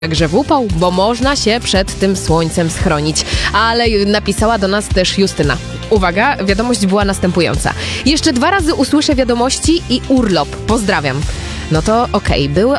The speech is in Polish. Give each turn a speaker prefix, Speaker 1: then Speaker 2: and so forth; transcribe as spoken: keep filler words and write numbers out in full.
Speaker 1: Także w upał, bo można się przed tym słońcem schronić. Ale napisała do nas też Justyna. Uwaga, wiadomość była następująca. Jeszcze dwa razy usłyszę wiadomości i urlop. Pozdrawiam. No to okej, okay. Były